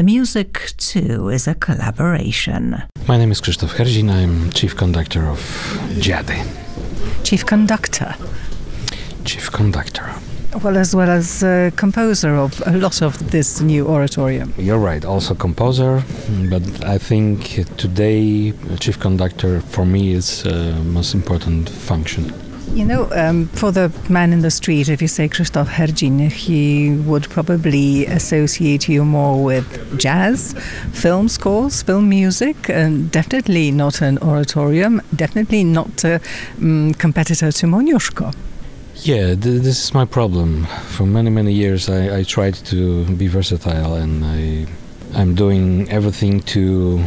music too is a collaboration. My name is Krzysztof Herdzin. I'm chief conductor of Dziady. Chief conductor? Chief conductor. Well as composer of a lot of this new oratorium. You're right, also composer, but I think today chief conductor for me is most important function. You know, for the man in the street, if you say Krzysztof Herdzin, he would probably associate you more with jazz, film scores, film music, and definitely not an oratorium, definitely not a competitor to Moniuszko. Yeah, this is my problem. For many years I tried to be versatile, and I'm doing everything to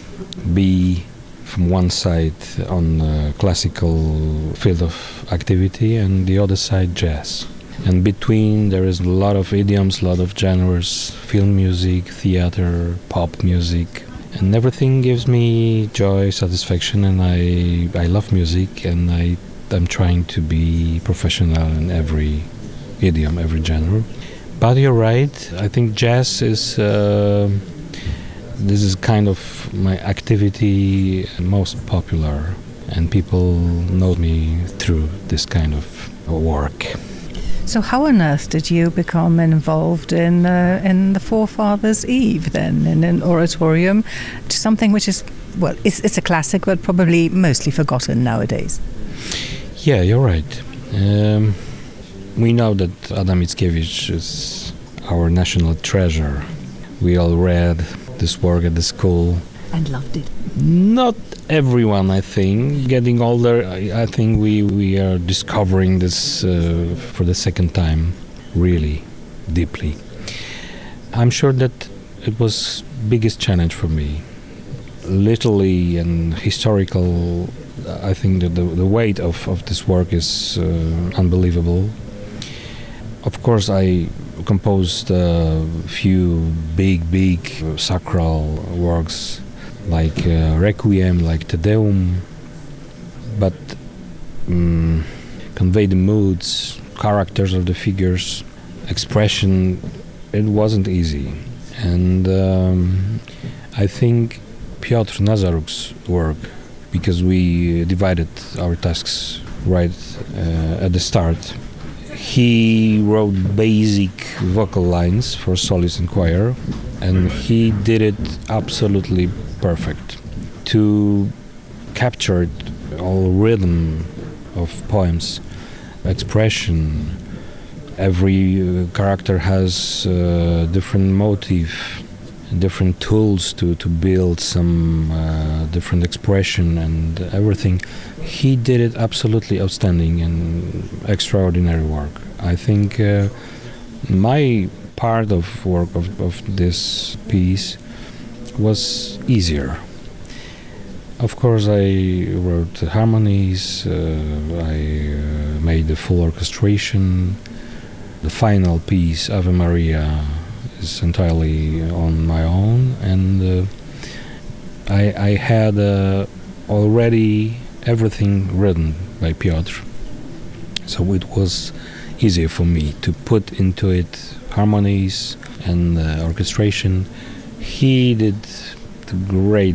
be from one side on classical field of activity and the other side jazz. And between there is a lot of idioms, a lot of genres, film music, theater, pop music. And everything gives me joy, satisfaction, and I love music, and I'm trying to be professional in every idiom, every genre. But you're right, I think jazz is this is kind of my activity most popular, and people know me through this kind of work. So how on earth did you become involved in the Forefathers' Eve then, in an oratorium, something which is, well, it's a classic but probably mostly forgotten nowadays? Yeah, you're right. We know that Adam Mickiewicz is our national treasure. We all read this work at the school. And loved it. Not everyone, I think. Getting older, I think we are discovering this for the second time, really deeply. I'm sure that it was biggest challenge for me. Literally and historical, I think that the weight of this work is unbelievable. Of course, I composed a few big sacral works like Requiem, like Te Deum, but convey the moods, characters of the figures, expression, it wasn't easy. And I think Piotr Nazaruk's work, because we divided our tasks right at the start. He wrote basic vocal lines for soloist and choir, and he did it absolutely perfect. To capture all rhythm of poems, expression, every character has different motif, different tools to build some different expression and everything. He did it absolutely outstanding and extraordinary work. I think my part of work of this piece was easier. Of course, I wrote the harmonies, I made the full orchestration. The final piece, Ave Maria, is entirely on my own, and I had already everything written by Piotr, so it was easier for me to put into it harmonies and orchestration. He did the great